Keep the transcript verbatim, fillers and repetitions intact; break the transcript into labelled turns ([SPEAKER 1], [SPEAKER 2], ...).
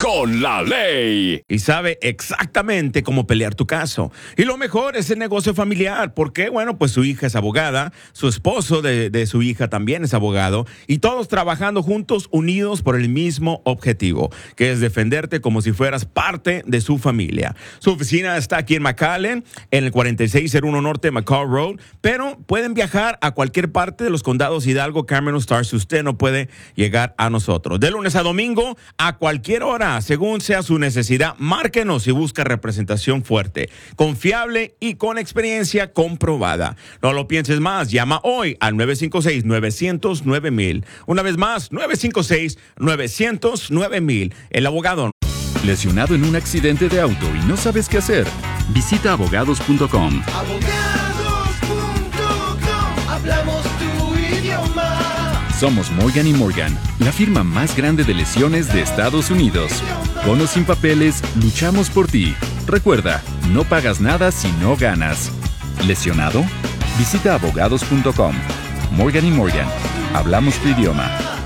[SPEAKER 1] con la ley.
[SPEAKER 2] Y sabe exactamente cómo pelear tu caso. Y lo mejor es el negocio familiar. ¿Por qué? Bueno, pues su hija es abogada, su esposo de, de su hija también es abogado, y todos trabajando juntos, unidos por el mismo objetivo, que es defenderte como si fueras parte de su familia. Su oficina está aquí en McAllen, en el cuarenta y seis cero uno Norte McCall Road, pero pueden viajar a cualquier parte de los condados Hidalgo, Cameron o Star si usted no puede llegar a nosotros. De lunes a domingo, a cualquier hora, según sea su necesidad, márquenos si busca representación fuerte, confiable y con experiencia comprobada. No lo pienses más, llama hoy al nueve cinco seis, nueve cero nueve mil. Una vez más, nueve cinco seis, nueve cero nueve mil. El abogado.
[SPEAKER 3] ¿Lesionado en un accidente de auto y no sabes qué hacer? Visita abogados punto com.
[SPEAKER 4] abogados punto com, hablamos tu idioma.
[SPEAKER 3] Somos Morgan y Morgan, la firma más grande de lesiones de Estados Unidos. Con o sin papeles, luchamos por ti. Recuerda, no pagas nada si no ganas. ¿Lesionado? Visita abogados punto com. Morgan y Morgan, hablamos tu idioma.